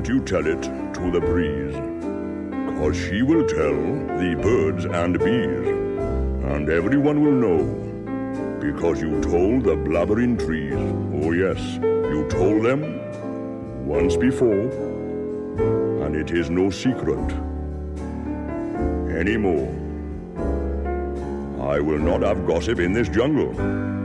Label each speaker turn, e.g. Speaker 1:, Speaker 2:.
Speaker 1: don't you tell it to the breeze, 'cause she will tell the birds and bees, and everyone will know, because you told the blubbering trees. Oh yes, you told them once before, and it is no secret anymore. I will not have gossip in this jungle.